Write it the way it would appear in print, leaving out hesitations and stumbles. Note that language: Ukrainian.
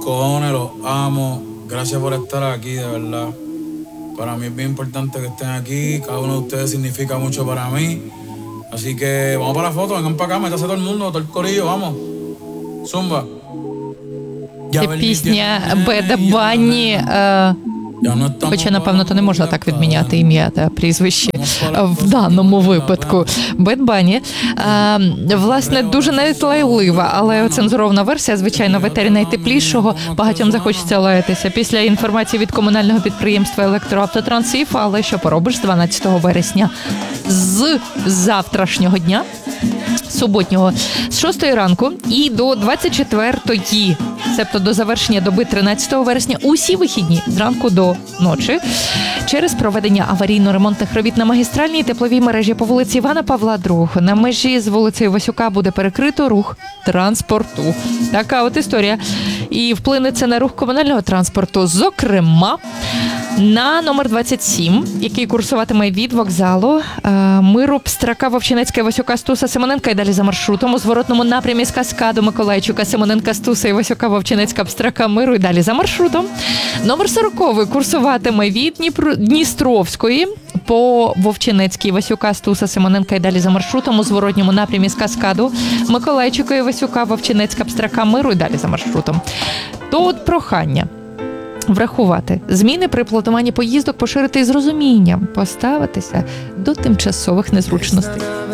cojones, los amo. Gracias por estar aquí, de verdad. Para mí es bien importante que estén aquí. Cada uno de ustedes significa mucho para mí. Así que vamos para la foto, vengan para acá, métase todo el mundo, todo el corillo, vamos. Zumba. Це пісня Беда Банні. Хоча, напевно, то не можна так відміняти ім'я та прізвище в даному випадку. Бед Банні. Власне, дуже навіть лайлива, але цензурована версія, звичайно, в етері найтеплішого. Багатьом захочеться лаятися після інформації від комунального підприємства «Електроавтотранс», але що поробиш, з 12 вересня, з завтрашнього дня, суботнього, з 6 ранку і до 24-ї, тобто до завершення доби 13 вересня, усі вихідні зранку до ночі, через проведення аварійно-ремонтних робіт на магістральній тепловій мережі по вулиці Івана Павла II на межі з вулицею Васюка буде перекрито рух транспорту. Така от історія. І вплине це на рух комунального транспорту, зокрема, на номер 27, який курсуватиме від вокзалу Миру, Пстрака, Вовчинецька, Васюка, Стуса, Симоненка і далі за маршрутом у зворотному напрямі з Каскаду, Миколайчука, Симоненка, Стуса і Васюка, Вовчинецька, Пстрака, Миру і далі за маршрутом. Номер 40 курсуватиме від Дністровської по Вовчинецькій, Васюка, Стуса, Симоненка і далі за маршрутом у зворотньому напрямі з Каскаду, Миколайчука і Васюка, Вовчинецька, Пстрака, Миру і далі за маршрутом. То от прохання врахувати зміни при плануванні поїздок, поширити з розумінням, поставитися до тимчасових незручностей.